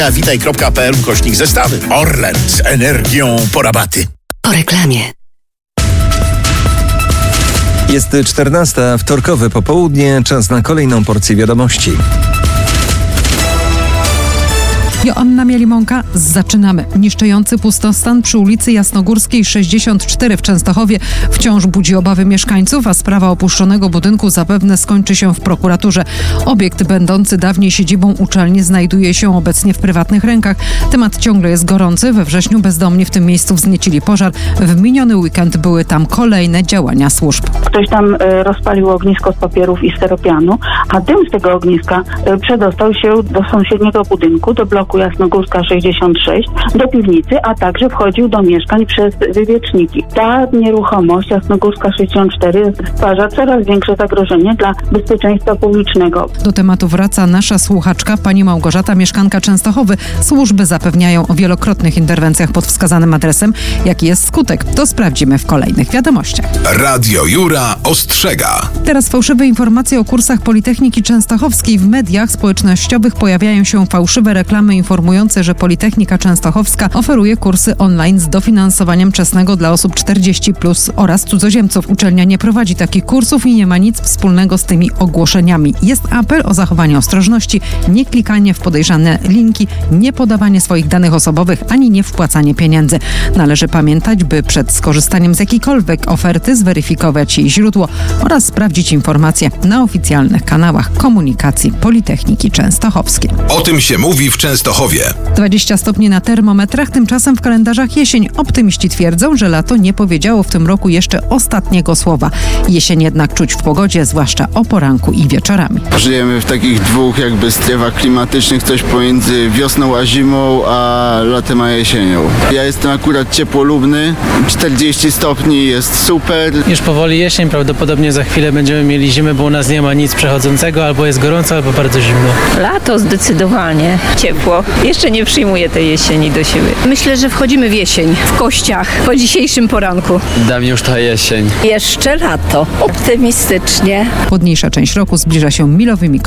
witaj.pl/zestawy. Orlen z energią po rabaty. Po reklamie. Jest 14, wtorkowe popołudnie, czas na kolejną porcję wiadomości. Joanna Mielimonka, zaczynamy. Niszczący pustostan przy ulicy Jasnogórskiej 64 w Częstochowie wciąż budzi obawy mieszkańców, a sprawa opuszczonego budynku zapewne skończy się w prokuraturze. Obiekt będący dawniej siedzibą uczelni znajduje się obecnie w prywatnych rękach. Temat ciągle jest gorący. We wrześniu bezdomni w tym miejscu wzniecili pożar. W miniony weekend były tam kolejne działania służb. Ktoś tam rozpalił ognisko z papierów i steropianu, a dym z tego ogniska przedostał się do sąsiedniego budynku, do bloku Jasnogórska 66, do piwnicy, a także wchodził do mieszkań przez wywieczniki. Ta nieruchomość Jasnogórska 64 stwarza coraz większe zagrożenie dla bezpieczeństwa publicznego. Do tematu wraca nasza słuchaczka, pani Małgorzata, mieszkanka Częstochowy. Służby zapewniają o wielokrotnych interwencjach pod wskazanym adresem. Jaki jest skutek? To sprawdzimy w kolejnych wiadomościach. Radio Jura ostrzega. Teraz fałszywe informacje o kursach Politechniki Częstochowskiej. W mediach społecznościowych pojawiają się fałszywe reklamy informujące, że Politechnika Częstochowska oferuje kursy online z dofinansowaniem czesnego dla osób 40+ oraz cudzoziemców. Uczelnia nie prowadzi takich kursów i nie ma nic wspólnego z tymi ogłoszeniami. Jest apel o zachowanie ostrożności, nie klikanie w podejrzane linki, nie podawanie swoich danych osobowych, ani nie wpłacanie pieniędzy. Należy pamiętać, by przed skorzystaniem z jakiejkolwiek oferty zweryfikować jej źródło oraz sprawdzić informacje na oficjalnych kanałach komunikacji Politechniki Częstochowskiej. O tym się mówi w Częstochowie. 20 stopni na termometrach, tymczasem w kalendarzach jesień. Optymiści twierdzą, że lato nie powiedziało w tym roku jeszcze ostatniego słowa. Jesień jednak czuć w pogodzie, zwłaszcza o poranku i wieczorami. Żyjemy w takich dwóch strefach klimatycznych, coś pomiędzy wiosną a zimą, a latem a jesienią. Ja jestem akurat ciepłolubny, 40 stopni jest super. Już powoli jesień, prawdopodobnie za chwilę będziemy mieli zimę, bo u nas nie ma nic przechodzącego, albo jest gorąco, albo bardzo zimno. Lato zdecydowanie, ciepło. Jeszcze nie przyjmuję tej jesieni do siebie. Myślę, że wchodzimy w jesień, w kościach, po dzisiejszym poranku. Dla mnie już ta jesień. Jeszcze lato. Optymistycznie. Chłodniejsza część roku zbliża się milowymi